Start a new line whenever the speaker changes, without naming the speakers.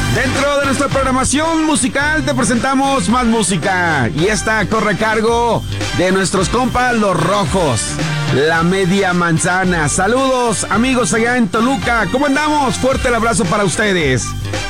Dentro de nuestra programación musical te presentamos más música y esta corre a cargo de nuestros compas Los Rojos, La Media Manzana. Saludos amigos allá en Toluca, ¿cómo andamos? Fuerte el abrazo para ustedes.